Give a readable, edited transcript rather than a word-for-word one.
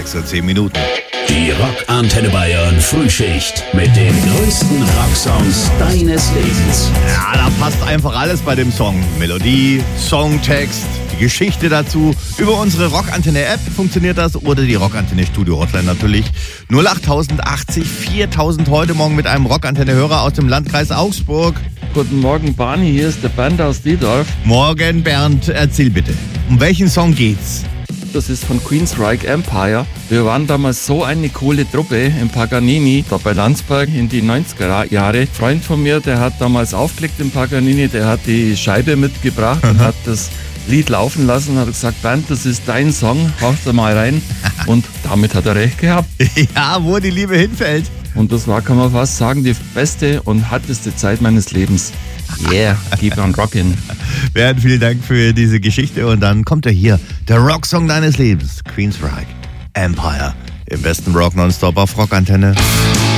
6:10. Die Rockantenne Bayern Frühschicht mit den größten Rocksongs deines Lebens. Ja, da passt einfach alles bei dem Song. Melodie, Songtext, die Geschichte dazu. Über unsere Rockantenne-App funktioniert das oder die Rockantenne-Studio-Hotline natürlich. 08080 4000 heute Morgen mit einem Rockantenne-Hörer aus dem Landkreis Augsburg. Guten Morgen, Barney, hier ist der Bernd aus Diedorf. Morgen, Bernd, erzähl bitte. Um welchen Song geht's? Das ist von Queensryche Empire. Wir waren damals so eine coole Truppe im Paganini, da bei Landsberg in die 90er Jahre. Ein Freund von mir, der hat damals aufgelegt im Paganini, der hat die Scheibe mitgebracht und hat das Lied laufen lassen und hat gesagt, Bernd, das ist dein Song, hau da mal rein. Und damit hat er recht gehabt. Ja, wo die Liebe hinfällt. Und das war, kann man fast sagen, die beste und härteste Zeit meines Lebens. Yeah, keep on rockin'. Bernd, vielen Dank für diese Geschichte. Und dann kommt hier, der Rocksong deines Lebens, Queensryche Empire. Im besten Rock nonstop auf Rockantenne.